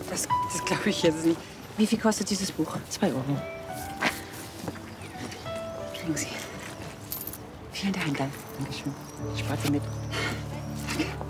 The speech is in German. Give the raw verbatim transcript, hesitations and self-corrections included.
Das, das glaube ich jetzt nicht. Wie viel kostet dieses Buch? Zwei Euro. Kriegen Sie. Vielen Dank. Danke. Dankeschön. Ich sparte mit. Danke.